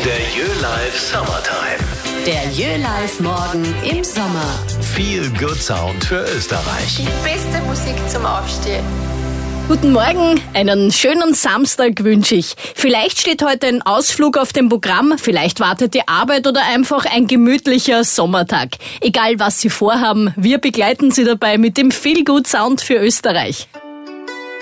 Der YöLife Summertime. Der YöLife Morgen im Sommer. Feel Good Sound für Österreich. Die beste Musik zum Aufstehen. Guten Morgen, einen schönen Samstag wünsche ich. Vielleicht steht heute ein Ausflug auf dem Programm, vielleicht wartet die Arbeit oder einfach ein gemütlicher Sommertag. Egal was Sie vorhaben, wir begleiten Sie dabei mit dem Feel Good Sound für Österreich.